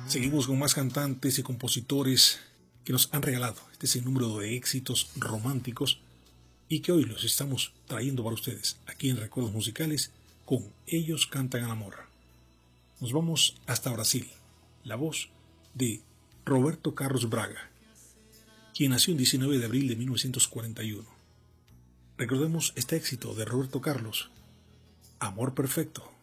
Seguimos con más cantantes y compositores que nos han regalado este sinnúmero de éxitos románticos y que hoy los estamos trayendo para ustedes aquí en Recuerdos Musicales con Ellos Cantan al Amor. Nos vamos hasta Brasil, la voz de Roberto Carlos Braga, quien nació el 19 de abril de 1941. Recordemos este éxito de Roberto Carlos, Amor Perfecto.